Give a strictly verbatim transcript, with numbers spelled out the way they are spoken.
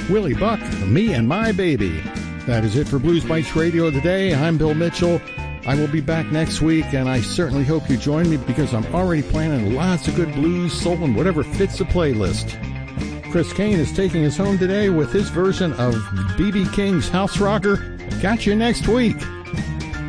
Willie Buck, Me and My Baby. That is it for Blues Bites Radio today. I'm Bill Mitchell. I will be back next week, and I certainly hope you join me because I'm already planning lots of good blues, soul, and whatever fits the playlist. Chris Kane is taking us home today with his version of B B King's House Rocker. Catch you next week.